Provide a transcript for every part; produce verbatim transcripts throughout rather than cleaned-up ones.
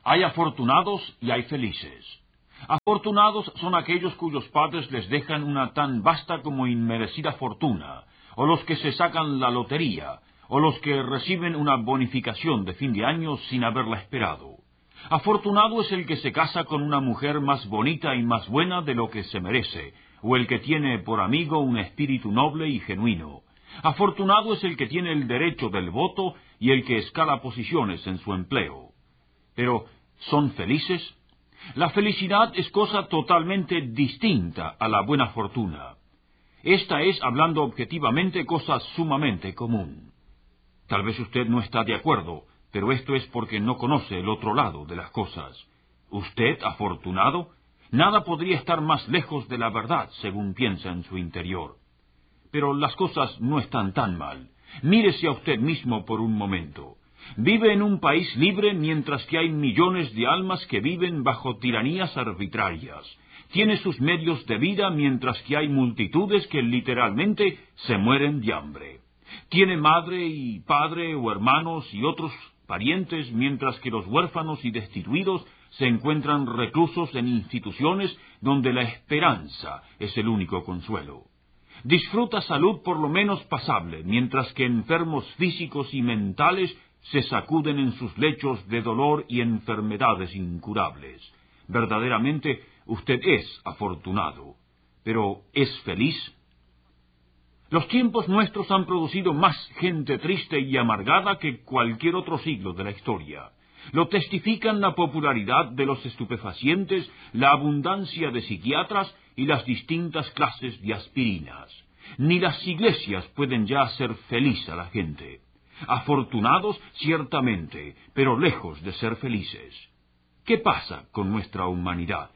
Hay afortunados y hay felices. Afortunados son aquellos cuyos padres les dejan una tan vasta como inmerecida fortuna, o los que se sacan la lotería, o los que reciben una bonificación de fin de año sin haberla esperado. Afortunado es el que se casa con una mujer más bonita y más buena de lo que se merece, o el que tiene por amigo un espíritu noble y genuino. Afortunado es el que tiene el derecho del voto y el que escala posiciones en su empleo. Pero, ¿son felices? La felicidad es cosa totalmente distinta a la buena fortuna. Esta es, hablando objetivamente, cosa sumamente común. Tal vez usted no está de acuerdo, pero esto es porque no conoce el otro lado de las cosas. ¿Usted, afortunado? Nada podría estar más lejos de la verdad, según piensa en su interior. Pero las cosas no están tan mal. Mírese a usted mismo por un momento. Vive en un país libre mientras que hay millones de almas que viven bajo tiranías arbitrarias. Tiene sus medios de vida mientras que hay multitudes que literalmente se mueren de hambre. Tiene madre y padre o hermanos y otros parientes mientras que los huérfanos y destituidos se encuentran reclusos en instituciones donde la esperanza es el único consuelo. Disfruta salud por lo menos pasable, mientras que enfermos físicos y mentales se sacuden en sus lechos de dolor y enfermedades incurables. Verdaderamente, usted es afortunado. Pero, ¿es feliz? Los tiempos nuestros han producido más gente triste y amargada que cualquier otro siglo de la historia. Lo testifican la popularidad de los estupefacientes, la abundancia de psiquiatras y las distintas clases de aspirinas. Ni las iglesias pueden ya hacer feliz a la gente. Afortunados, ciertamente, pero lejos de ser felices. ¿Qué pasa con nuestra humanidad?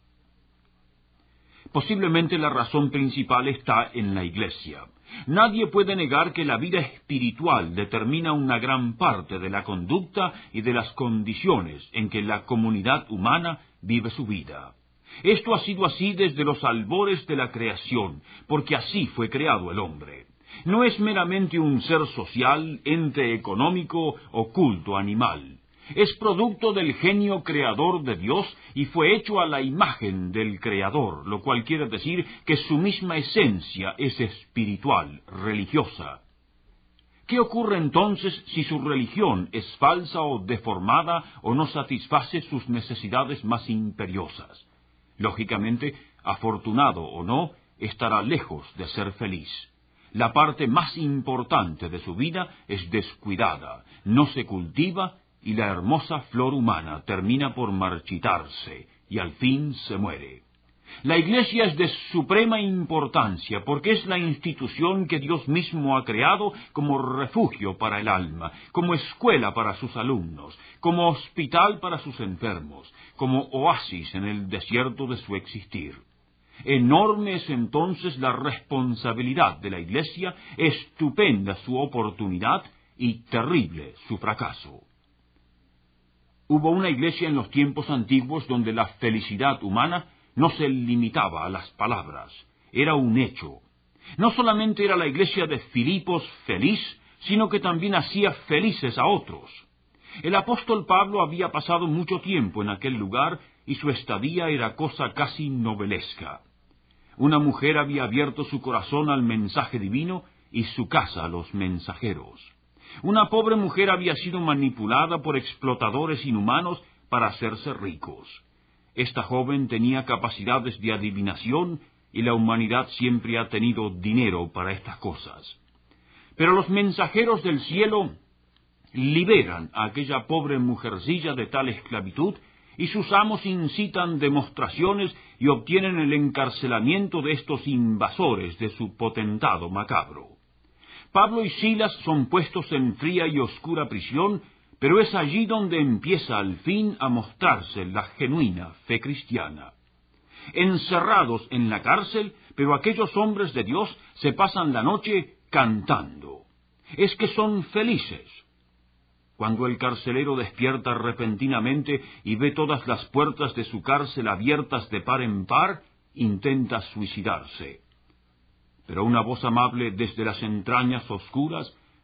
Posiblemente la razón principal está en la Iglesia. Nadie puede negar que la vida espiritual determina una gran parte de la conducta y de las condiciones en que la comunidad humana vive su vida. Esto ha sido así desde los albores de la creación, porque así fue creado el hombre. No es meramente un ser social, ente económico o culto animal. Es producto del genio creador de Dios y fue hecho a la imagen del Creador, lo cual quiere decir que su misma esencia es espiritual, religiosa. ¿Qué ocurre entonces si su religión es falsa o deformada o no satisface sus necesidades más imperiosas? Lógicamente, afortunado o no, estará lejos de ser feliz. La parte más importante de su vida es descuidada, no se cultiva, y la hermosa flor humana termina por marchitarse, y al fin se muere. La Iglesia es de suprema importancia, porque es la institución que Dios mismo ha creado como refugio para el alma, como escuela para sus alumnos, como hospital para sus enfermos, como oasis en el desierto de su existir. Enorme es entonces la responsabilidad de la Iglesia, estupenda su oportunidad y terrible su fracaso. Hubo una iglesia en los tiempos antiguos donde la felicidad humana no se limitaba a las palabras, era un hecho. No solamente era la iglesia de Filipos feliz, sino que también hacía felices a otros. El apóstol Pablo había pasado mucho tiempo en aquel lugar y su estadía era cosa casi novelesca. Una mujer había abierto su corazón al mensaje divino y su casa a los mensajeros. Una pobre mujer había sido manipulada por explotadores inhumanos para hacerse ricos. Esta joven tenía capacidades de adivinación y la humanidad siempre ha tenido dinero para estas cosas. Pero los mensajeros del cielo liberan a aquella pobre mujercilla de tal esclavitud y sus amos incitan demostraciones y obtienen el encarcelamiento de estos invasores de su potentado macabro. Pablo y Silas son puestos en fría y oscura prisión, pero es allí donde empieza al fin a mostrarse la genuina fe cristiana. Encerrados en la cárcel, pero aquellos hombres de Dios se pasan la noche cantando. Es que son felices. Cuando el carcelero despierta repentinamente y ve todas las puertas de su cárcel abiertas de par en par, intenta suicidarse. Pero una voz amable desde las entrañas oscuras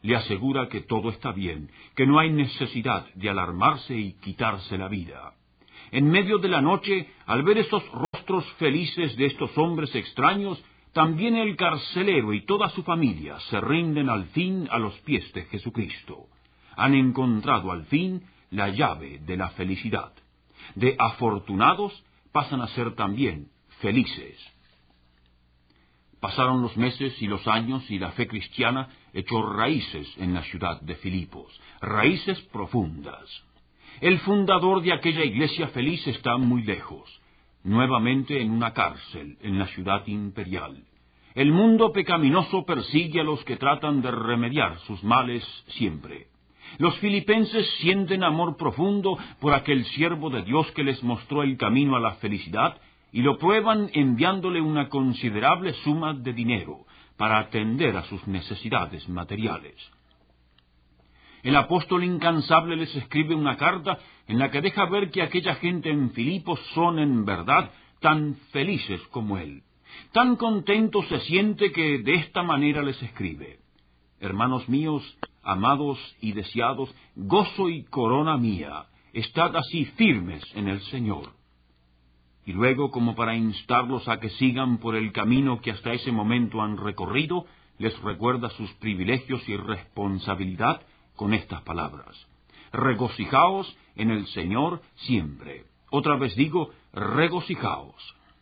le asegura que todo está bien, que no hay necesidad de alarmarse y quitarse la vida. En medio de la noche, al ver esos rostros felices de estos hombres extraños, también el carcelero y toda su familia se rinden al fin a los pies de Jesucristo. Han encontrado al fin la llave de la felicidad. De afortunados pasan a ser también felices. Pasaron los meses y los años y la fe cristiana echó raíces en la ciudad de Filipos, raíces profundas. El fundador de aquella iglesia feliz está muy lejos, nuevamente en una cárcel en la ciudad imperial. El mundo pecaminoso persigue a los que tratan de remediar sus males siempre. Los filipenses sienten amor profundo por aquel siervo de Dios que les mostró el camino a la felicidad, y lo prueban enviándole una considerable suma de dinero para atender a sus necesidades materiales. El apóstol incansable les escribe una carta en la que deja ver que aquella gente en Filipos son en verdad tan felices como él. Tan contento se siente que de esta manera les escribe: Hermanos míos, amados y deseados, gozo y corona mía, estad así firmes en el Señor. Y luego, como para instarlos a que sigan por el camino que hasta ese momento han recorrido, les recuerda sus privilegios y responsabilidad con estas palabras: regocijaos en el Señor siempre. Otra vez digo, regocijaos.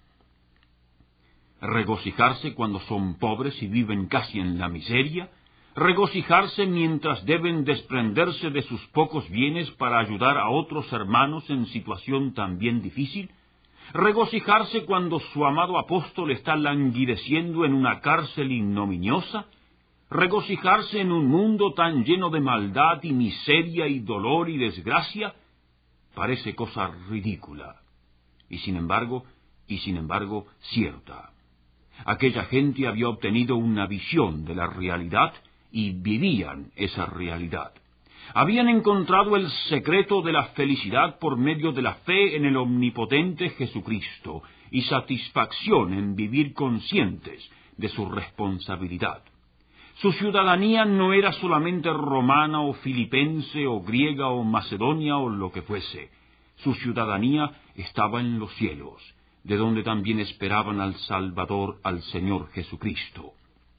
Regocijarse cuando son pobres y viven casi en la miseria, regocijarse mientras deben desprenderse de sus pocos bienes para ayudar a otros hermanos en situación también difícil, regocijarse cuando su amado apóstol está languideciendo en una cárcel ignominiosa, regocijarse en un mundo tan lleno de maldad y miseria y dolor y desgracia, parece cosa ridícula, y sin embargo, y sin embargo, cierta. Aquella gente había obtenido una visión de la realidad y vivían esa realidad. Habían encontrado el secreto de la felicidad por medio de la fe en el omnipotente Jesucristo y satisfacción en vivir conscientes de su responsabilidad. Su ciudadanía no era solamente romana o filipense o griega o macedonia o lo que fuese. Su ciudadanía estaba en los cielos, de donde también esperaban al Salvador, al Señor Jesucristo.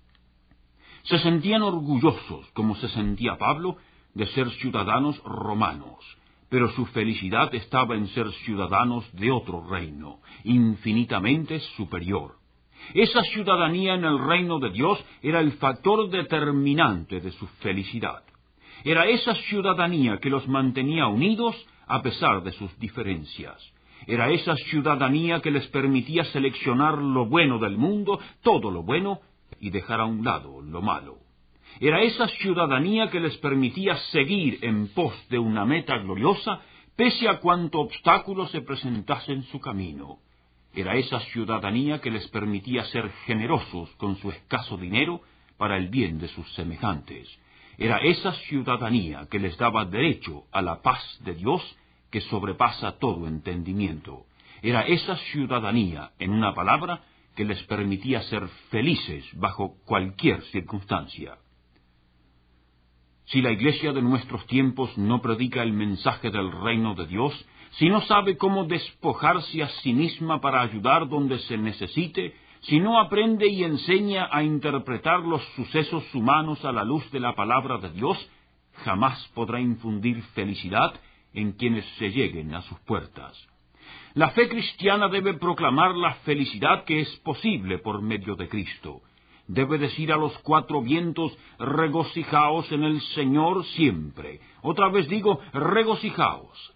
Se sentían orgullosos, como se sentía Pablo, de ser ciudadanos romanos, pero su felicidad estaba en ser ciudadanos de otro reino, infinitamente superior. Esa ciudadanía en el reino de Dios era el factor determinante de su felicidad. Era esa ciudadanía que los mantenía unidos a pesar de sus diferencias. Era esa ciudadanía que les permitía seleccionar lo bueno del mundo, todo lo bueno, y dejar a un lado lo malo. Era esa ciudadanía que les permitía seguir en pos de una meta gloriosa, pese a cuanto obstáculo se presentase en su camino. Era esa ciudadanía que les permitía ser generosos con su escaso dinero para el bien de sus semejantes. Era esa ciudadanía que les daba derecho a la paz de Dios que sobrepasa todo entendimiento. Era esa ciudadanía, en una palabra, que les permitía ser felices bajo cualquier circunstancia. Si la iglesia de nuestros tiempos no predica el mensaje del reino de Dios, si no sabe cómo despojarse a sí misma para ayudar donde se necesite, si no aprende y enseña a interpretar los sucesos humanos a la luz de la palabra de Dios, jamás podrá infundir felicidad en quienes se lleguen a sus puertas. La fe cristiana debe proclamar la felicidad que es posible por medio de Cristo. Debe decir a los cuatro vientos, regocijaos en el Señor siempre. Otra vez digo, regocijaos.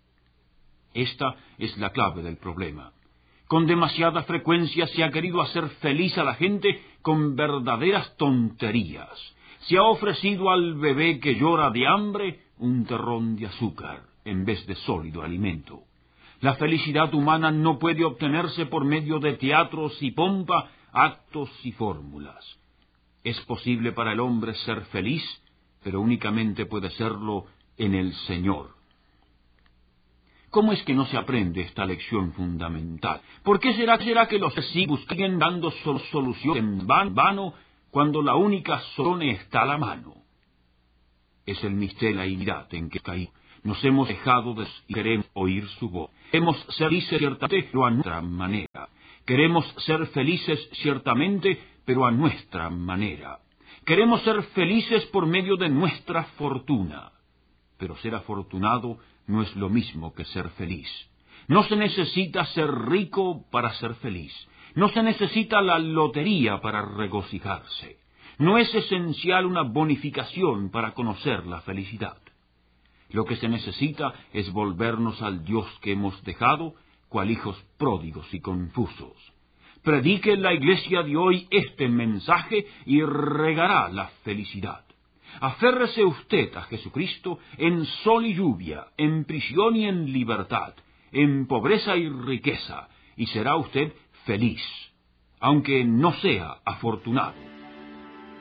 Esta es la clave del problema. Con demasiada frecuencia se ha querido hacer feliz a la gente con verdaderas tonterías. Se ha ofrecido al bebé que llora de hambre un terrón de azúcar en vez de sólido alimento. La felicidad humana no puede obtenerse por medio de teatros y pompa, actos y fórmulas. Es posible para el hombre ser feliz, pero únicamente puede serlo en el Señor. ¿Cómo es que no se aprende esta lección fundamental? ¿Por qué será, será que los siguen siguen dando solución en vano cuando la única solución está a la mano? Es el misterio de la iniquidad en que caí. Nos hemos dejado de y queremos oír su voz. Queremos ser felices ciertamente, pero a nuestra manera. Queremos ser felices ciertamente, pero a nuestra manera. Queremos ser felices por medio de nuestra fortuna. Pero ser afortunado no es lo mismo que ser feliz. No se necesita ser rico para ser feliz. No se necesita la lotería para regocijarse. No es esencial una bonificación para conocer la felicidad. Lo que se necesita es volvernos al Dios que hemos dejado, cual hijos pródigos y confusos. Predique la iglesia de hoy este mensaje y regará la felicidad. Aférrese usted a Jesucristo en sol y lluvia, en prisión y en libertad, en pobreza y riqueza, y será usted feliz, aunque no sea afortunado.